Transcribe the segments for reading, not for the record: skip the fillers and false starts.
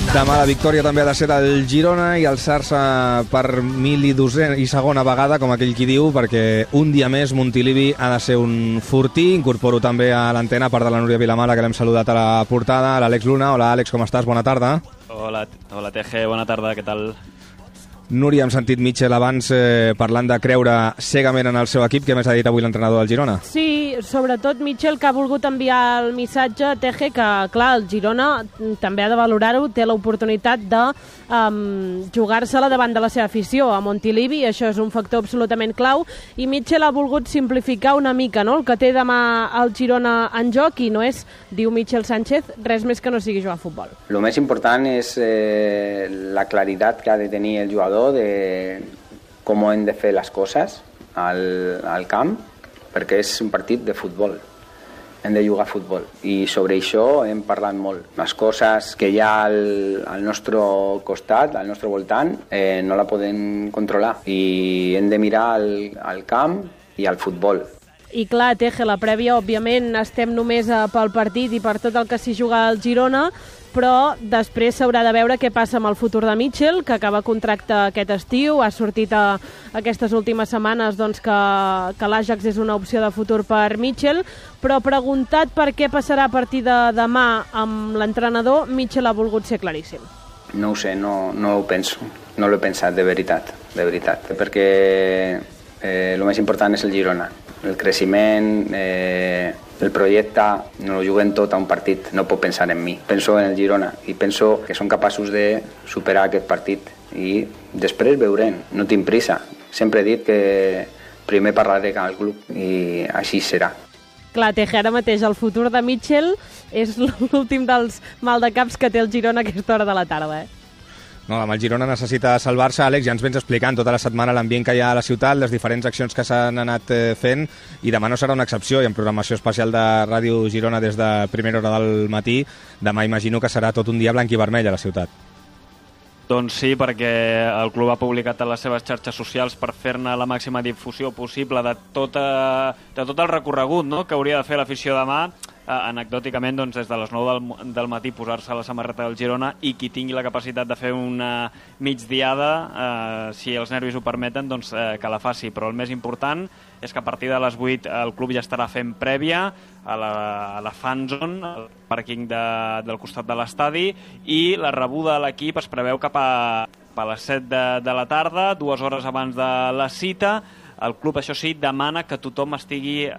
Demà la victòria també ha de ser del Girona i alçar-se per 1200 vegada, com aquell qui diu, perquè un dia més Montilivi ha de ser un fortí. Incorporo també a l'antena, a part de la Núria Vilamala, que l'hem saludat a la portada, a l'Àlex Luna. Hola, Àlex, com estàs? Bona tarda. Hola, TG, bona tarda, què tal? Núria, hem sentit Mitchell abans parlant de creure cegament en el seu equip. Què més ha dit avui l'entrenador del Girona? Sí, sobretot Mitchell, que ha volgut enviar el missatge, TG, que clar, el Girona també ha de valorar-ho, té l'oportunitat de jugar-se-la davant de la seva afició a Montilivi, això és un factor absolutament clau, i Mitchell ha volgut simplificar una mica, no?, el que té demà el Girona en joc, i no és, diu Mitchell Sánchez, res més que no sigui jugar a futbol. Lo més important és la claritat que ha de tenir el jugador de com hem de fer les coses al camp, perquè és un partit de futbol, hem de jugar a futbol, i sobre això hem parlat molt. Les coses que hi ha al nostre costat, al nostre voltant, no la podem controlar, i hem de mirar al camp i al futbol. I clar, Teje, la prèvia, òbviament, estem només pel partit i per tot el que s'hi juga al Girona, però després s'haurà de veure què passa amb el futur de Mitchell, que acaba contracte aquest estiu. Ha sortit aquestes últimes setmanes doncs, que l'Ajax és una opció de futur per Mitchell, però preguntat per què passarà a partir de demà amb l'entrenador, Mitchell ha volgut ser claríssim. No ho sé, no ho penso, no l'he pensat de veritat, perquè el més important és el Girona. El creixement, el projecte, no ho juguem tot a un partit, no puc pensar en mi. Penso en el Girona i penso que són capaços de superar aquest partit i després veurem, no tinc prisa. Sempre he dit que primer parlaré amb el club i així serà. Clar, Teje, ara mateix el futur de Mitchell és l'últim dels maldecaps que té el Girona a aquesta hora de la tarda, No, amb el Girona necessita salvar-se. Àlex, ja ens vens explicant tota la setmana l'ambient que hi ha a la ciutat, les diferents accions que s'han anat fent, i demà no serà una excepció. Hi ha programació especial de Ràdio Girona des de primera hora del matí. Demà imagino que serà tot un dia blanc i vermell a la ciutat. Doncs sí, perquè el club ha publicat a les seves xarxes socials per fer-ne la màxima difusió possible de tot el recorregut, no?, que hauria de fer l'afició demà. Anecdòticament, doncs, des de les 9 del matí posar-se la samarreta del Girona, i qui tingui la capacitat de fer una migdiada, si els nervis ho permeten, doncs que la faci. Però el més important és que a partir de les 8 el club ja estarà fent prèvia a la fan zone, al pàrquing del costat de l'estadi, i la rebuda a l'equip es preveu cap a les 7 de la tarda, 2 hores abans de la cita. El club, això sí, demana que tothom estigui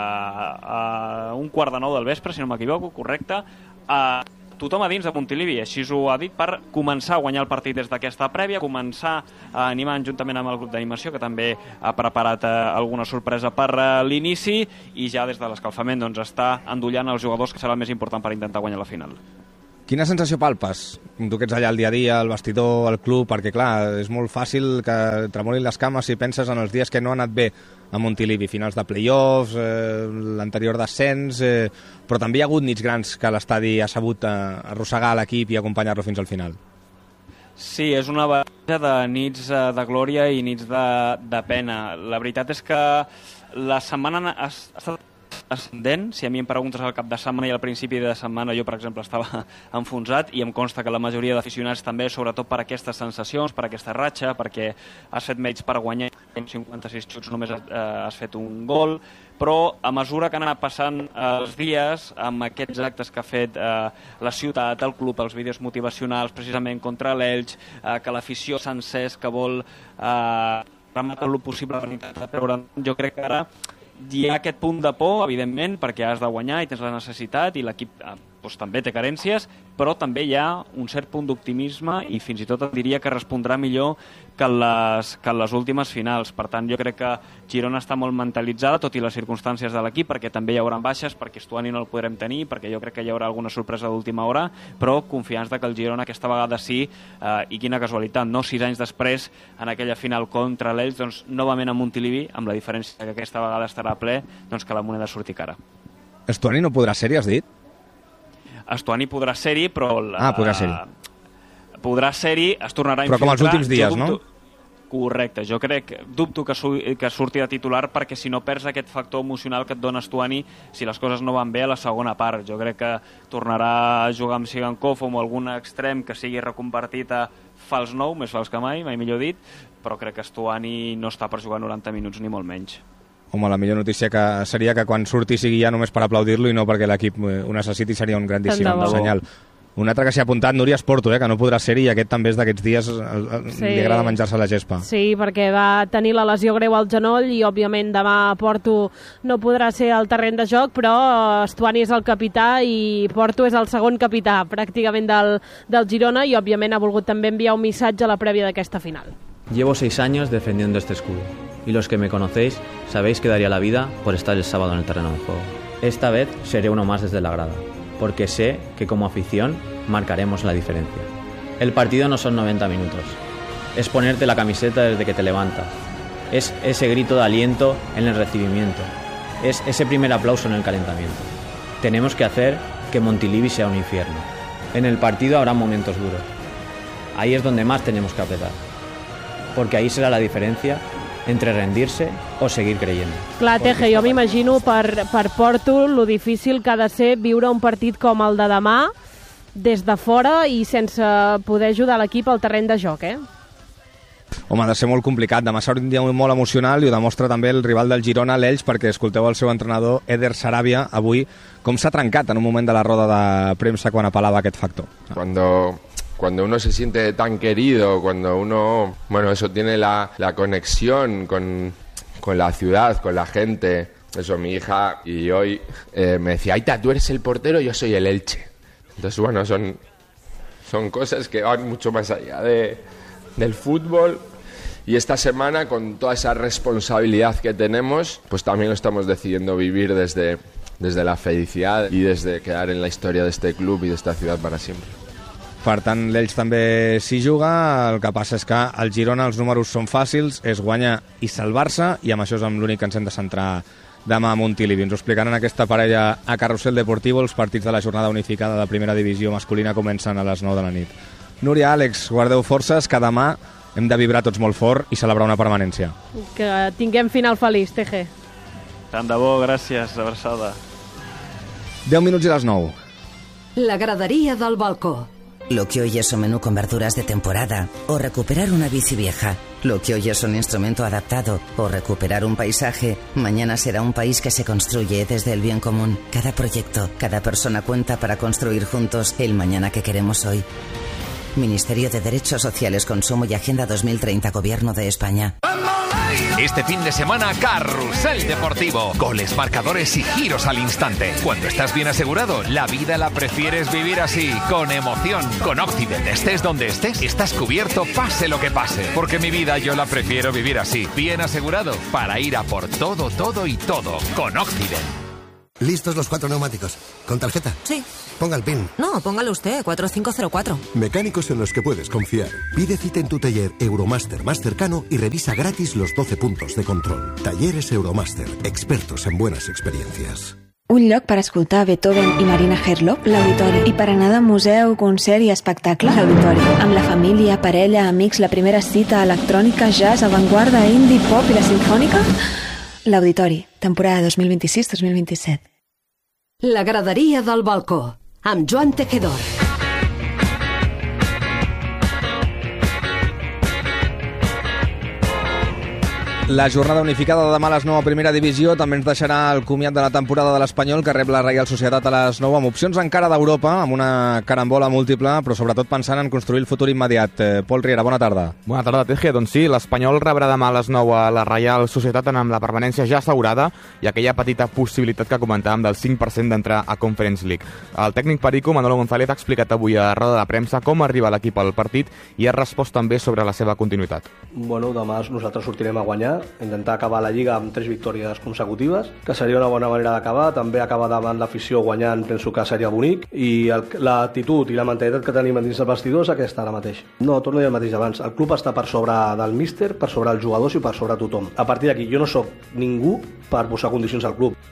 a 8:45 del vespre, si no m'equivoco, correcte, tothom a dins de Montilivi. Així ho ha dit, per començar a guanyar el partit des d'aquesta prèvia, començar animant juntament amb el grup d'animació, que també ha preparat alguna sorpresa per l'inici, i ja des de l'escalfament doncs, està endollant els jugadors, que serà el més important per intentar guanyar la final. Quina sensació palpes? Tu que ets allà el dia a dia, al vestidor, al club, perquè clar, és molt fàcil que tremolin les cames si penses en els dies que no han anat bé a Montilivi, finals de play-offs, l'anterior descens, però també hi ha hagut nits grans que l'estadi ha sabut arrossegar l'equip i acompanyar-lo fins al final. Sí, és una barreja de nits de glòria i nits de pena. La veritat és que la setmana ha estat ascendent. Si a mi em preguntes al cap de setmana i al principi de setmana, jo, per exemple, estava enfonsat, i em consta que la majoria d'aficionats també, sobretot per aquestes sensacions, per aquesta ratxa, perquè has fet mèrits per guanyar, amb 56 xuts només has fet un gol, però a mesura que han anat passant els dies, amb aquests actes que ha fet la ciutat, el club, els vídeos motivacionals, precisament contra l'Elx, que l'afició s'ha encès, que vol rematar el possible per intentar treure, jo crec que ara hi ha aquest punt de por, evidentment, perquè has de guanyar i tens la necessitat, i l'equip doncs, també té carències, però també hi ha un cert punt d'optimisme, i fins i tot et diria que respondrà millor que en les últimes finals. Per tant, jo crec que Girona està molt mentalitzada, tot i les circumstàncies de l'equip, perquè també hi haurà baixes, perquè Stuani no el podrem tenir, perquè jo crec que hi haurà alguna sorpresa d'última hora, però confiants que el Girona aquesta vegada sí, i quina casualitat, no? 6 anys després, en aquella final contra l'Elx, doncs novament a Montilivi, amb la diferència que aquesta vegada estarà ple, doncs que la moneda surti cara. Stuani no podrà ser-hi, has dit? Stuani podrà ser-hi, però... podrà ser-hi. Podrà ser-hi, es tornarà a infiltrar... Però com els últims dies, no? Correcte, jo dubto que surti de titular, perquè si no perds aquest factor emocional que et dona Stuani, si les coses no van bé a la segona part. Jo crec que tornarà a jugar amb Sigankov o amb algun extrem que sigui reconvertit a fals nou, més fals que mai millor dit, però crec que Stuani no està per jugar 90 minuts ni molt menys. Home, la millor notícia seria que quan surti sigui ja només per aplaudir-lo i no perquè l'equip ho necessiti, seria un grandíssim senyal. Un altre que s'hi ha apuntat, Núria, és Porto, que no podrà ser-hi, i aquest també és d'aquests dies, li agrada menjar-se la gespa. Sí, perquè va tenir la lesió greu al genoll i, òbviament, demà Porto no podrà ser al terreny de joc, però Stuani és el capità i Porto és el segon capità, pràcticament, del Girona, i, òbviament, ha volgut també enviar un missatge a la prèvia d'aquesta final. Llevo 6 años defendiendo este escudo, y los que me conocéis sabéis que daría la vida por estar el sábado en el terreno de juego. Esta vez seré uno más desde la grada, porque sé que como afición marcaremos la diferencia. El partido no son 90 minutos, es ponerte la camiseta desde que te levantas, es ese grito de aliento en el recibimiento, es ese primer aplauso en el calentamiento. Tenemos que hacer que Montilivi sea un infierno. En el partido habrá momentos duros, ahí es donde más tenemos que apretar, porque ahí será la diferencia entre rendirse o seguir creyendo. Clar, Teje, jo m'imagino per Porto lo difícil que ha de ser viure un partit com el de demà des de fora i sense poder ajudar l'equip al terreny de joc, Home, ha de ser molt complicat. Demà serà un dia molt emocional i ho demostra també el rival del Girona, l'Elx, perquè escolteu el seu entrenador, Eder Sarabia, avui, com s'ha trencat en un moment de la roda de premsa quan apel·lava aquest factor. Cuando uno se siente tan querido, cuando uno, eso tiene la conexión con la ciudad, con la gente. Eso, mi hija y hoy me decía, Aita, tú eres el portero, yo soy el Elche. Entonces, son cosas que van mucho más allá del fútbol. Y esta semana, con toda esa responsabilidad que tenemos, pues también lo estamos decidiendo vivir desde la felicidad y desde quedar en la historia de este club y de esta ciudad para siempre. Per tant, l'Elx també s'hi juga. El que passa és que al Girona els números són fàcils, és guanyar i salvar-se, i amb això és amb l'únic que ens hem de centrar demà a Montilivi. Ens ho explicaran aquesta parella a Carrusel Deportivo. Els partits de la jornada unificada de primera divisió masculina comencen a les 9 de la nit. Núria, Àlex, guardeu forces, que demà hem de vibrar tots molt fort i celebrar una permanència. Que tinguem final feliç, Teje. Tant de bo, gràcies, abraçada. 10 minuts i les 9. La gradería del balcó. Lo que hoy es un menú con verduras de temporada, o recuperar una bici vieja. Lo que hoy es un instrumento adaptado, o recuperar un paisaje, mañana será un país que se construye desde el bien común. Cada proyecto, cada persona cuenta para construir juntos el mañana que queremos hoy. Ministerio de Derechos Sociales, Consumo y Agenda 2030, Gobierno de España. Este fin de semana, Carrusel Deportivo. Goles, marcadores y giros al instante. Cuando estás bien asegurado, la vida la prefieres vivir así, con emoción. Con Occident, estés donde estés, estás cubierto pase lo que pase. Porque mi vida yo la prefiero vivir así, bien asegurado, para ir a por todo, todo y todo. Con Occident. ¿Listos los 4 neumáticos? ¿Con tarjeta? Sí. Ponga el PIN. No, póngalo usted, 4504. Mecánicos en los que puedes confiar. Pide cita en tu taller Euromaster más cercano y revisa gratis los 12 puntos de control. Talleres Euromaster, expertos en buenas experiencias. Un lloc per escoltar Beethoven i Marina Herlock, l'Auditori. I per anar de museu, concert i espectacle, l'Auditori. Amb la família, parella, amics, la primera cita, electrònica, jazz, avantguarda, indie, pop i la sinfònica... L'Auditori, temporada 2026-2027. La graderia del balcó, amb Joan Tejedor. La jornada unificada de demà a les 9 a primera divisió també ens deixarà el comiat de la temporada de l'Espanyol, que rep la Reial Societat a les 9, amb opcions encara d'Europa, amb una carambola múltiple, però sobretot pensant en construir el futur immediat. Pol Riera, bona tarda. Bona tarda, Teje. Doncs sí, l'Espanyol rebrà demà a les 9 a la Reial Societat amb la permanència ja assegurada i aquella petita possibilitat que comentàvem del 5% d'entrar a Conference League. El tècnic perico, Manolo González, ha explicat avui a la roda de premsa com arriba l'equip al partit i ha respost també sobre la seva continuïtat. Bueno, demà nosaltres sortirem a guanyar, intentar acabar la Lliga amb 3 victòries consecutives, que seria una bona manera d'acabar. També acabar davant l'afició guanyant, penso que seria bonic, i l'actitud i la mentalitat que tenim dins el vestidor és aquesta ara mateix. No, torno a dir el mateix abans, el club està per sobre del míster, per sobre dels jugadors i per sobre tothom. A partir d'aquí jo no sóc ningú per posar condicions al club.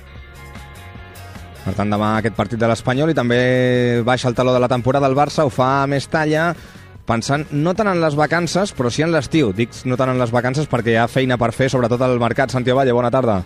Per tant, demà aquest partit de l'Espanyol, i també baixa el taló de la temporada el Barça, ho fa a Mestalla, pensant no tant en les vacances, però sí en l'estiu. Dic no tant en les vacances perquè hi ha feina per fer, sobretot al mercat. Santi Ovalle, bona tarda.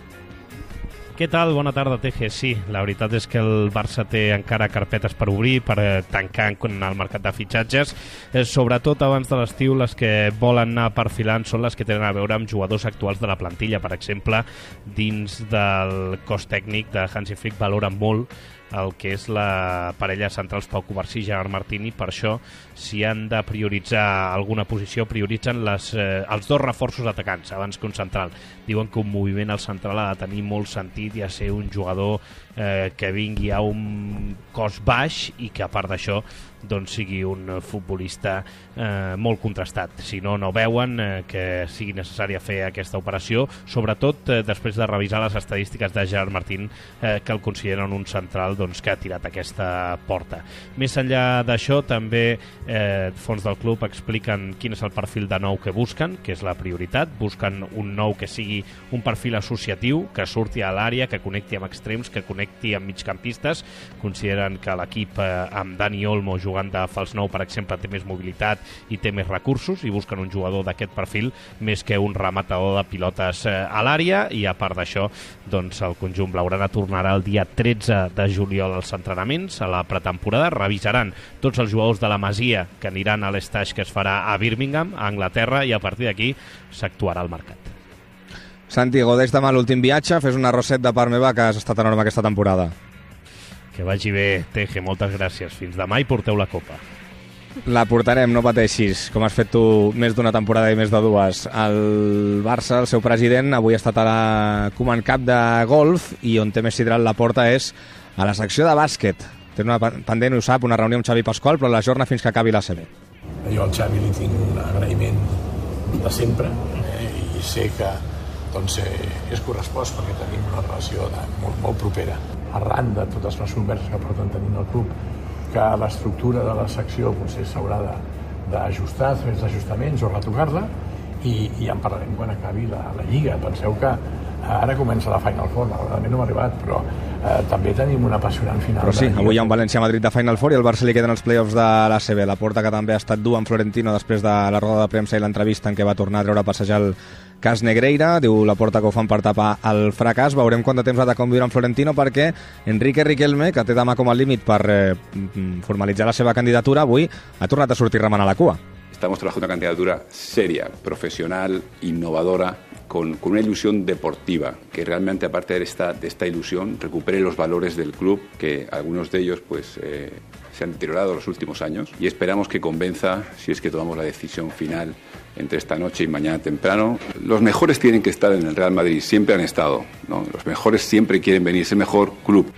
Què tal? Bona tarda, Teje. Sí, la veritat és que el Barça té encara carpetes per obrir, per tancar en el mercat de fitxatges. Sobretot abans de l'estiu, les que volen anar perfilant són les que tenen a veure amb jugadors actuals de la plantilla. Per exemple, dins del cos tècnic de Hansi Flick valoren molt el que és la parella centrals Pau Cubarsí i Gerard Martini. Per això, si han de prioritzar alguna posició, prioritzen els dos reforços atacants abans que un central. Diuen que un moviment al central ha de tenir molt sentit i ha de ser un jugador que vingui a un cos baix i que a part d'això doncs sigui un futbolista molt contrastat. Si no, no veuen que sigui necessari fer aquesta operació, sobretot després de revisar les estadístiques de Gerard Martín, que el consideren un central doncs, que ha tirat aquesta porta. Més enllà d'això, també fons del club expliquen quin és el perfil de nou que busquen, que és la prioritat. Busquen un nou que sigui un perfil associatiu, que surti a l'àrea, que connecti amb extrems, que connecti amb migcampistes. Consideren que l'equip amb Dani Olmo jugant de fals nou, per exemple, té més mobilitat i té més recursos, i busquen un jugador d'aquest perfil més que un rematador de pilotes a l'àrea. I a part d'això, doncs, el conjunt blaugrana tornarà el dia 13 de juliol als entrenaments, a la pretemporada. Revisaran tots els jugadors de la Masia que aniran a l'estage que es farà a Birmingham, a Anglaterra, i a partir d'aquí s'actuarà al mercat. Santi, godeix demà l'últim viatge, fes un arrosset de part meva, que has estat enorme aquesta temporada. Que vagi bé, Teje, moltes gràcies. Fins demà i porteu la copa. La portarem, no pateixis, com has fet tu més d'una temporada i més de dues. El Barça, el seu president, avui ha estat a la Koeman Cup de golf, i on té més sidral la porta és a la secció de bàsquet. Té una pendent, ho sap, una reunió amb Xavi Pasqual, però la jorna fins que acabi l'ACB. Jo al Xavi li tinc un agraïment de sempre, i sé que doncs, és correspost perquè tenim una relació molt propera. Arran de totes les converses que porten tenint el club, que l'estructura de la secció potser s'haurà d'ajustar, fer els ajustaments o retocar-la, i ja en parlarem quan acabi la Lliga. Penseu que ara comença la Final Four, malauradament no hem arribat, però també tenim un apassionant final. Però sí, avui hi ha un València-Madrid de Final Four i al Barça li queden els playoffs de l'ACB. La porta que també ha estat dur amb Florentino després de la roda de premsa i l'entrevista en què va tornar a treure a passejar el cas Negreira. Diu la porta que ho fan per tapar el fracàs. Veurem quant de temps ha de conviure amb Florentino, perquè Enrique Riquelme, que té demà com a límit per formalitzar la seva candidatura, avui ha tornat a sortir remant a la cua. Estamos trabajando una candidatura seria, profesional, innovadora, con una ilusión deportiva, que realmente, aparte de esta ilusión, recupere los valores del club, que algunos de ellos pues se han deteriorado en los últimos años, y esperamos que convenza, si es que tomamos la decisión final entre esta noche y mañana temprano. Los mejores tienen que estar en el Real Madrid, siempre han estado, ¿no? Los mejores siempre quieren venir, es el mejor club.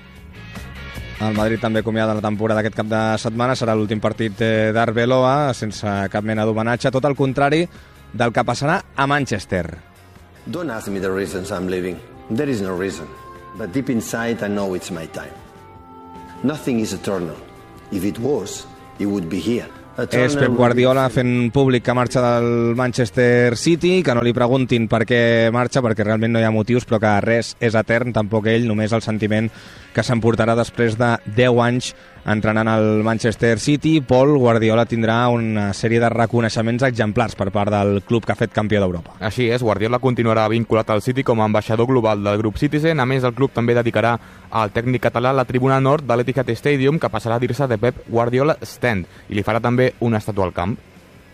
El Madrid també acomiada la temporada aquest cap de setmana. Serà l'últim partit d'Arbeloa, sense cap mena d'homenatge, tot el contrari del que passarà a Manchester. Don't ask me the reasons I'm leaving. There is no reason. But deep inside I know it's my time. Nothing is eternal. If it was, it would be here. És Pep Guardiola fent públic que marxa del Manchester City, que no li preguntin per què marxa, perquè realment no hi ha motius, però que res és etern, tampoc ell, només el sentiment que s'emportarà després de 10 anys entrenant al Manchester City. Pol, Guardiola tindrà una sèrie de reconeixements exemplars per part del club que ha fet campió d'Europa. Així és, Guardiola continuarà vinculat al City com a ambaixador global del grup Citizen. A més, el club també dedicarà al tècnic català la tribuna nord de l'Etihad Stadium, que passarà a dir-se de Pep Guardiola Stand, i li farà també una estàtua al camp.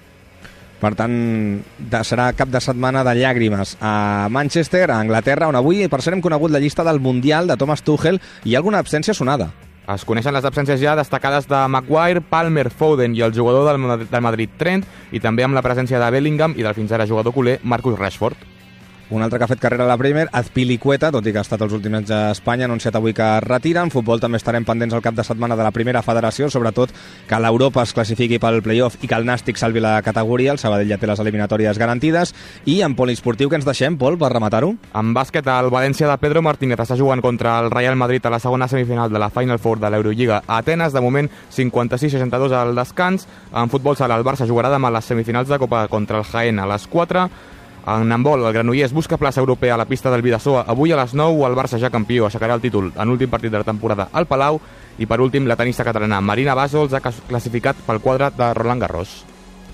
Per tant, serà cap de setmana de llàgrimes a Manchester, a Anglaterra, on avui, per cert, hem conegut la llista del Mundial de Thomas Tuchel i hi ha alguna absència sonada. Es coneixen les absències ja destacades de Maguire, Palmer, Foden i el jugador del Madrid Trent, i també amb la presència de Bellingham i del fins ara jugador culer Marcus Rashford. Un altre que ha fet carrera a la Premier, Azpilicueta, tot i que ha estat els últims anys a Espanya, ha anunciat avui que es retira. En futbol també estarem pendents al cap de setmana de la primera federació, sobretot que l'Europa es classifiqui pel play-off i que el Nàstic salvi la categoria. El Sabadell ja té les eliminatòries garantides. I en poliesportiu, que ens deixem, Pol, per rematar-ho? En bàsquet, el València de Pedro Martínez està jugant contra el Real Madrid a la segona semifinal de la Final Four de l'Eurolliga a Atenes. De moment, 56-62 al descans. En futbol sala, el Barça jugarà demà a les semifinals de Copa contra el Jaén a les 4. En handbol, el Granollers busca plaça europea a la pista del Bidasoa. Avui a les 9 el Barça, ja campió, aixecarà el títol en l'últim partit de la temporada al Palau. I per últim, la tenista catalana Marina Bàsols ha classificat pel quadre de Roland Garros.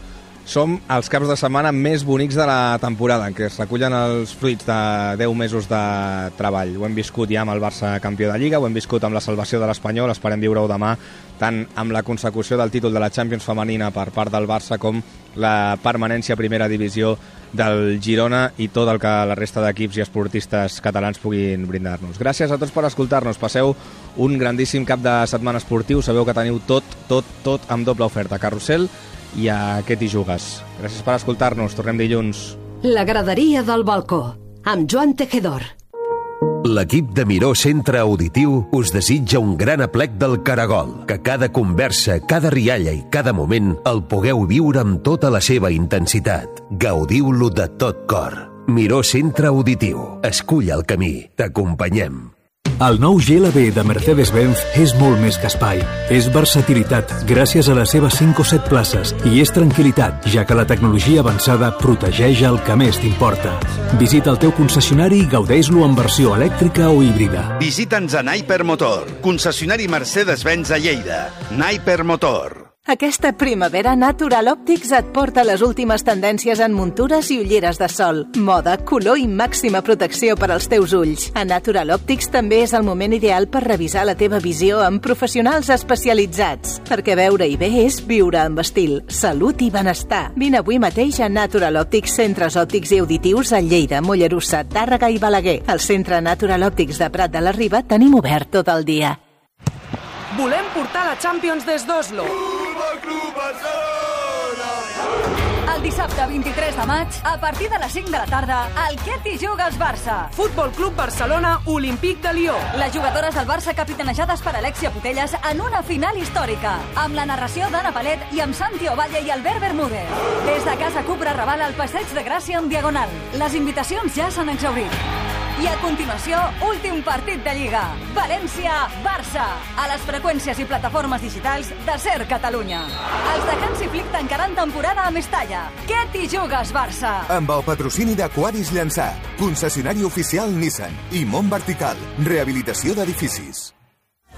Som els caps de setmana més bonics de la temporada, en què es recullen els fruits de 10 mesos de treball. Ho hem viscut ja amb el Barça campió de Lliga, ho hem viscut amb la salvació de l'Espanyol, esperem viure-ho demà, tant amb la consecució del títol de la Champions femenina per part del Barça com la permanència a primera divisió del Girona i tot el que la resta d'equips i esportistes catalans puguin brindar-nos. Gràcies a tots per escoltar-nos. Passeu un grandíssim cap de setmana esportiu. Sabeu que teniu tot amb doble oferta. Carrusel i a Què t'hi jugues. Gràcies per escoltar-nos. Tornem dilluns. La graderia del balcó, amb Joan Tejedor. L'equip de Miró Centre Auditiu us desitja un gran aplec del Caragol, que cada conversa, cada rialla i cada moment el pugueu viure amb tota la seva intensitat. Gaudiu-lo de tot cor. Miró Centre Auditiu. Escull el camí. T'acompanyem. El nou GLB de Mercedes-Benz és molt més que espai. És versatilitat, gràcies a les seves 5 o 7 places, i és tranquil·litat, ja que la tecnologia avançada protegeix el que més t'importa. Visita el teu concessionari i gaudeix-lo en versió elèctrica o híbrida. Visita'ns a Naiper Motor, concessionari Mercedes-Benz a Lleida. Naiper Motor. Aquesta primavera Natural Optics et porta les últimes tendències en muntures i ulleres de sol, moda, color i màxima protecció per als teus ulls. A Natural Optics també és el moment ideal per revisar la teva visió amb professionals especialitzats, perquè veure-hi bé és viure amb estil, salut i benestar. Vine avui mateix a Natural Optics, centres òptics i auditius a Lleida, Mollerussa, Tàrrega i Balaguer. Al centre Natural Optics de Prat de la Riba tenim obert tot el dia. Volem portar la Champions des d'Oslo. El dissabte 23 de maig, a partir de les 5 de la tarda, el Què t'hi jugues Barça. Futbol Club Barcelona, Olímpic de Lió. Les jugadores del Barça capitanejades per Alexia Putellas en una final històrica, amb la narració d'Anna Palet i amb Santi Ovalle i Albert Bermúdez. Des de Casa Cupra Raval al Passeig de Gràcia en Diagonal. Les invitacions ja s'han exhaurit. I a continuació, últim partit de Lliga. València-Barça. A les freqüències i plataformes digitals de SER Catalunya. Els de Hansi Flick tancaran temporada a Mestalla. Què t'hi jugues, Barça? Amb el patrocini d'Aquaris Llançà, concessionari oficial Nissan i Mont Vertical, rehabilitació d'edificis.